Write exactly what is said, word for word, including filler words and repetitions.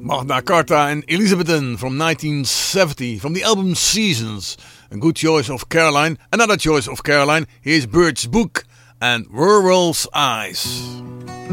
Magna Carta and Elizabethan from nineteen seventy, from the album Seasons. A good choice of Caroline. Another choice of Caroline. Here's Bird's Book and Werewolf's Eyes.